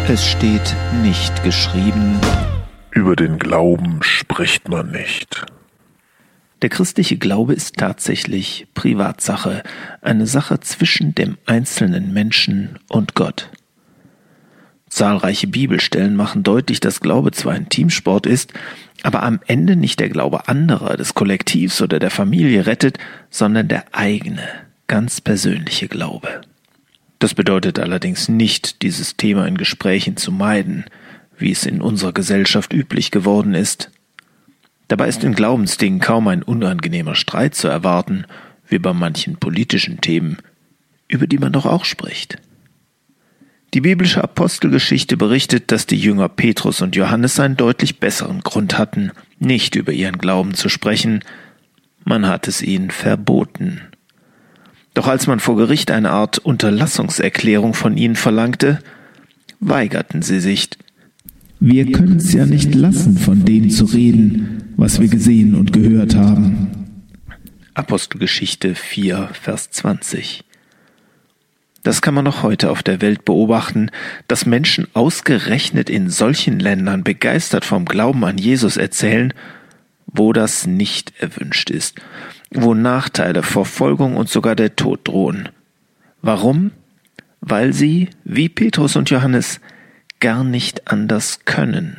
Es steht nicht geschrieben: Über den Glauben spricht man nicht. Der christliche Glaube ist tatsächlich Privatsache, eine Sache zwischen dem einzelnen Menschen und Gott. Zahlreiche Bibelstellen machen deutlich, dass Glaube zwar ein Teamsport ist, aber am Ende nicht der Glaube anderer, des Kollektivs oder der Familie rettet, sondern der eigene, ganz persönliche Glaube. Das bedeutet allerdings nicht, dieses Thema in Gesprächen zu meiden, wie es in unserer Gesellschaft üblich geworden ist. Dabei ist in Glaubensdingen kaum ein unangenehmer Streit zu erwarten, wie bei manchen politischen Themen, über die man doch auch spricht. Die biblische Apostelgeschichte berichtet, dass die Jünger Petrus und Johannes einen deutlich besseren Grund hatten, nicht über ihren Glauben zu sprechen. Man hat es ihnen verboten. Doch als man vor Gericht eine Art Unterlassungserklärung von ihnen verlangte, weigerten sie sich. Wir können es ja nicht lassen, von dem zu reden, was wir gesehen und gehört haben. Apostelgeschichte 4, Vers 20. Das kann man noch heute auf der Welt beobachten, dass Menschen ausgerechnet in solchen Ländern begeistert vom Glauben an Jesus erzählen, wo das nicht erwünscht ist, wo Nachteile, Verfolgung und sogar der Tod drohen. Warum? Weil sie, wie Petrus und Johannes, gar nicht anders können.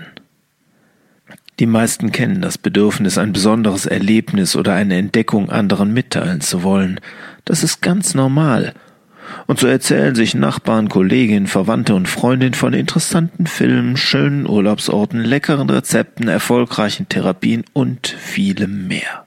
Die meisten kennen das Bedürfnis, ein besonderes Erlebnis oder eine Entdeckung anderen mitteilen zu wollen. Das ist ganz normal. Und so erzählen sich Nachbarn, Kolleginnen, Verwandte und Freundinnen von interessanten Filmen, schönen Urlaubsorten, leckeren Rezepten, erfolgreichen Therapien und vielem mehr.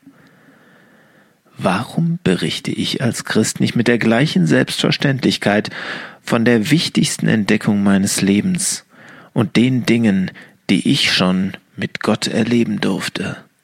Warum berichte ich als Christ nicht mit der gleichen Selbstverständlichkeit von der wichtigsten Entdeckung meines Lebens und den Dingen, die ich schon mit Gott erleben durfte?